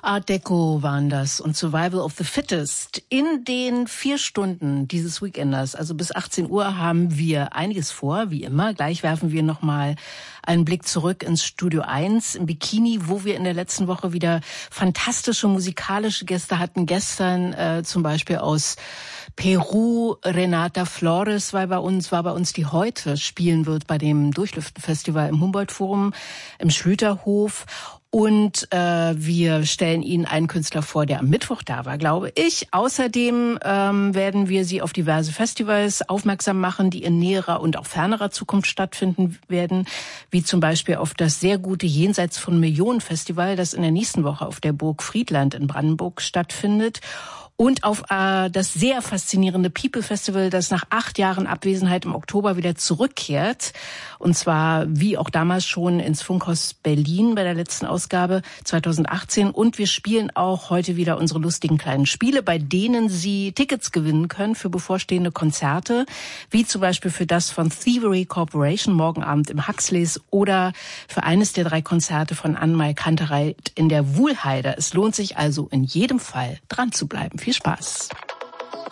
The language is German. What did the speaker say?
Art Deco waren das und Survival of the Fittest. In den 4 Stunden dieses Weekenders, also bis 18 Uhr, haben wir einiges vor, wie immer. Gleich werfen wir nochmal einen Blick zurück ins Studio 1 im Bikini, wo wir in der letzten Woche wieder fantastische musikalische Gäste hatten. Gestern zum Beispiel aus Peru Renata Flores war bei uns, die heute spielen wird bei dem Durchlüften-Festival im Humboldt-Forum im Schlüterhof. Und wir stellen Ihnen einen Künstler vor, der am Mittwoch da war, glaube ich. Außerdem werden wir Sie auf diverse Festivals aufmerksam machen, die in näherer und auch fernerer Zukunft stattfinden werden, wie zum Beispiel auf das sehr gute Jenseits von Millionen Festival, das in der nächsten Woche auf der Burg Friedland in Brandenburg stattfindet. Und auf das sehr faszinierende People Festival, das nach 8 Jahren Abwesenheit im Oktober wieder zurückkehrt. Und zwar, wie auch damals schon, ins Funkhaus Berlin bei der letzten Ausgabe 2018. Und wir spielen auch heute wieder unsere lustigen kleinen Spiele, bei denen Sie Tickets gewinnen können für bevorstehende Konzerte, wie zum Beispiel für das von Thievery Corporation morgen Abend im Huxleys oder für eines der 3 Konzerte von Anne-Mai Kantereit in der Wuhlheide. Es lohnt sich also in jedem Fall, dran zu bleiben. Viel Spaß.